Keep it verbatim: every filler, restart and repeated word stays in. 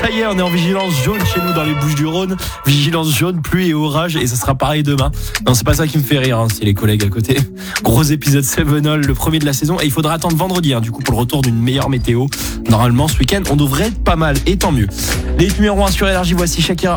ça y est, on est en vigilance jaune chez nous dans les Bouches-du-Rhône. Vigilance jaune, pluie et orage, et ça sera pareil demain. Non, c'est pas ça qui me fait rire, hein, c'est les collègues à côté. Gros épisode seven All, le premier de la saison, et il faudra attendre vendredi, hein, du coup, pour le retour d'une meilleure météo. Normalement, ce week-end, on devrait être pas mal, et tant mieux. Les numéros un sur Énergie, voici Shakira.